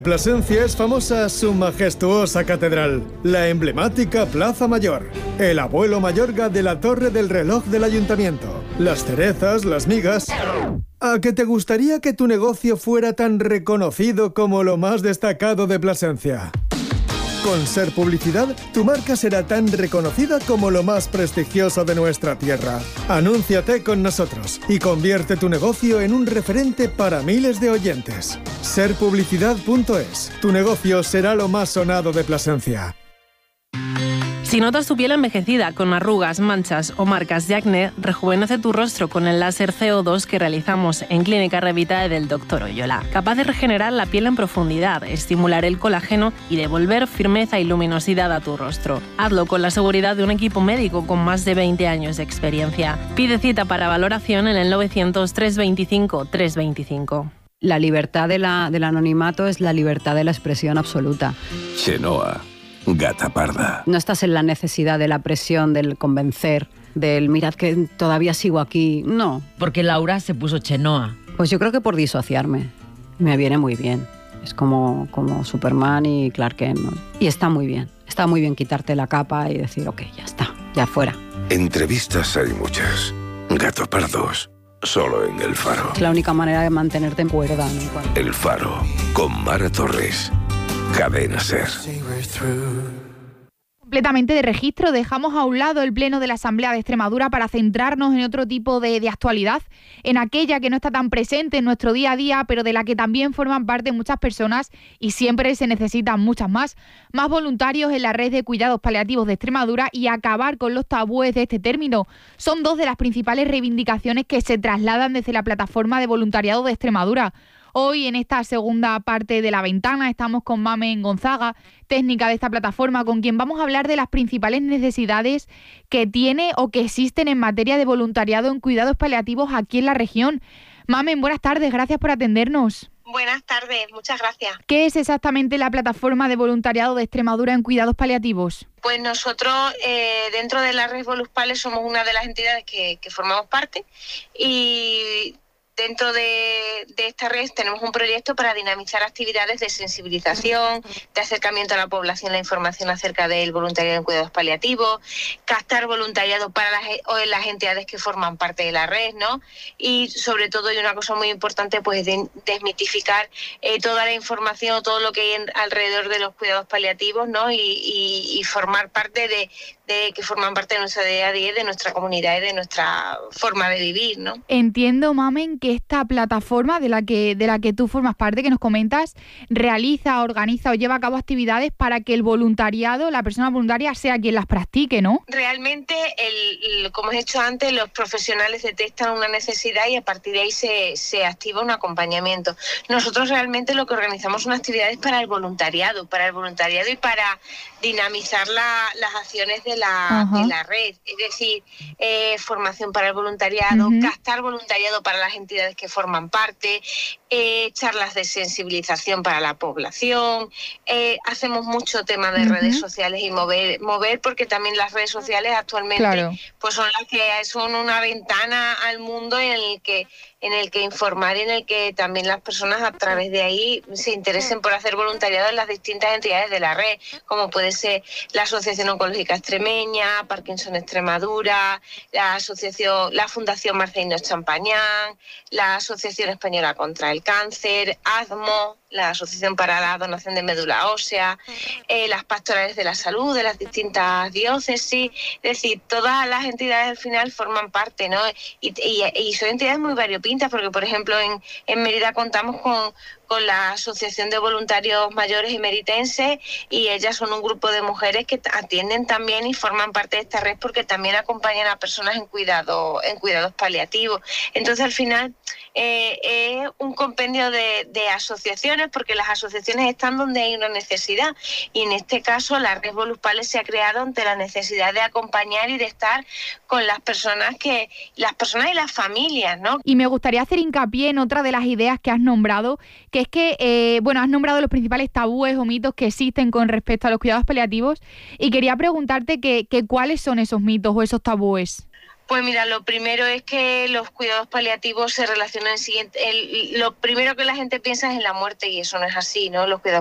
Plasencia es famosa su majestuosa catedral, la emblemática Plaza Mayor, el abuelo Mayorga de la torre del reloj del ayuntamiento, las cerezas, las migas... ¿A que te gustaría que tu negocio fuera tan reconocido como lo más destacado de Plasencia? Con Ser Publicidad, tu marca será tan reconocida como lo más prestigioso de nuestra tierra. Anúnciate con nosotros y convierte tu negocio en un referente para miles de oyentes. Serpublicidad.es. Tu negocio será lo más sonado de Plasencia. Si notas tu piel envejecida, con arrugas, manchas o marcas de acné, rejuvenece tu rostro con el láser CO2 que realizamos en Clínica Revitae del Dr. Oyola. Capaz de regenerar la piel en profundidad, estimular el colágeno y devolver firmeza y luminosidad a tu rostro. Hazlo con la seguridad de un equipo médico con más de 20 años de experiencia. Pide cita para valoración en el 900 325 325. La libertad del anonimato es la libertad de la expresión absoluta. Chenoa. Gata parda. No estás en la necesidad de la presión, del convencer, del mirad que todavía sigo aquí. No. Porque Laura se puso Chenoa. Pues yo creo que por disociarme. Me viene muy bien. Es como Superman y Clark Kent, ¿no? Y está muy bien. Está muy bien quitarte la capa y decir, ok, ya está, ya fuera. Entrevistas hay muchas. Gato pardos. Solo en El Faro. Es la única manera de mantenerte en cuerda, ¿no? El Faro. Con Mara Torres. Cadena Ser. Completamente de registro, dejamos a un lado el pleno de la Asamblea de Extremadura para centrarnos en otro tipo de actualidad, en aquella que no está tan presente en nuestro día a día, pero de la que también forman parte muchas personas y siempre se necesitan muchas más voluntarios en la red de cuidados paliativos de Extremadura y acabar con los tabúes de este término. Son dos de las principales reivindicaciones que se trasladan desde la plataforma de voluntariado de Extremadura. Hoy, en esta segunda parte de La Ventana, estamos con Mamen Gonzaga, técnica de esta plataforma, con quien vamos a hablar de las principales necesidades que tiene o que existen en materia de voluntariado en cuidados paliativos aquí en la región. Mamen, buenas tardes, gracias por atendernos. Buenas tardes, muchas gracias. ¿Qué es exactamente la plataforma de voluntariado de Extremadura en cuidados paliativos? Pues nosotros, dentro de la red Voluspale, somos una de las entidades que formamos parte y... Dentro de esta red tenemos un proyecto para dinamizar actividades de sensibilización, de acercamiento a la población, la información acerca del voluntariado en cuidados paliativos, captar voluntariado para las entidades que forman parte de la red, ¿no? Y sobre todo, y una cosa muy importante, pues desmitificar toda la información, todo lo que hay alrededor de los cuidados paliativos, ¿no? Y formar parte que forman parte de nuestro día a día, de nuestra comunidad y de nuestra forma de vivir, ¿no? Entiendo, Mamen, que esta plataforma de la que tú formas parte, que nos comentas, realiza, organiza o lleva a cabo actividades para que el voluntariado, la persona voluntaria, sea quien las practique, ¿no? Realmente, como he dicho antes, los profesionales detectan una necesidad y a partir de ahí se activa un acompañamiento. Nosotros realmente lo que organizamos son actividades para el voluntariado y para dinamizar las acciones de la red, es decir, formación para el voluntariado, captar voluntariado para las entidades que forman parte, charlas de sensibilización para la población, hacemos mucho tema de redes sociales y mover porque también las redes sociales actualmente pues son las que son una ventana al mundo en el que informar y en el que también las personas a través de ahí se interesen por hacer voluntariado en las distintas entidades de la red, como puede ser la Asociación Oncológica Extremeña, Parkinson Extremadura, la Fundación Marcelino Champañán, la Asociación Española contra el Cáncer, ADMO, la Asociación para la Donación de Médula Ósea, las pastorales de la salud de las distintas diócesis, es decir, todas las entidades al final forman parte, ¿no? Y son entidades muy variopintas, porque por ejemplo en Mérida contamos con la Asociación de Voluntarios Mayores y Meritenses y ellas son un grupo de mujeres que atienden también y forman parte de esta red porque también acompañan a personas en cuidados paliativos. Entonces al final es un compendio de asociaciones porque las asociaciones están donde hay una necesidad y en este caso la red Voluspale se ha creado ante la necesidad de acompañar y de estar con las personas y las familias, ¿no? Y me gustaría hacer hincapié en otra de las ideas que has nombrado, que es que, has nombrado los principales tabúes o mitos que existen con respecto a los cuidados paliativos y quería preguntarte que cuáles son esos mitos o esos tabúes. Pues mira, lo primero es que los cuidados paliativos se relacionan lo primero que la gente piensa es en la muerte y eso no es así, ¿no? Los cuidados